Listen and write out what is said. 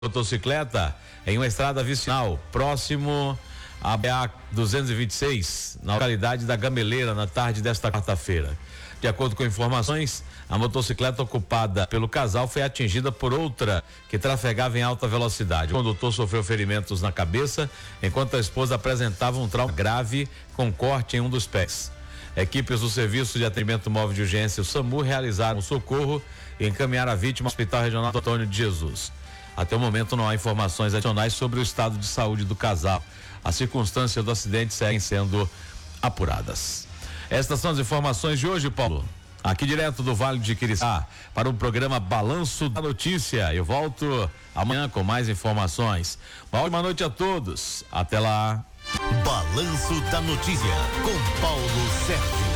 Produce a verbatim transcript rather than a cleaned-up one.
motocicleta em uma estrada vicinal próximo à B A duzentos e vinte e seis, na localidade da Gameleira, na tarde desta quarta-feira. De acordo com informações, a motocicleta ocupada pelo casal foi atingida por outra que trafegava em alta velocidade. O condutor sofreu ferimentos na cabeça, enquanto a esposa apresentava um trauma grave com corte em um dos pés. Equipes do Serviço de Atendimento Móvel de Urgência, o SAMU, realizaram o socorro e encaminharam a vítima ao Hospital Regional Antônio de Jesus. Até o momento não há informações adicionais sobre o estado de saúde do casal. As circunstâncias do acidente seguem sendo apuradas. Estas são as informações de hoje, Paulo. Aqui direto do Vale de Quiriçá, para o programa Balanço da Notícia. Eu volto amanhã com mais informações. Uma ótima noite a todos. Até lá. Balanço da Notícia, com Paulo Sérgio.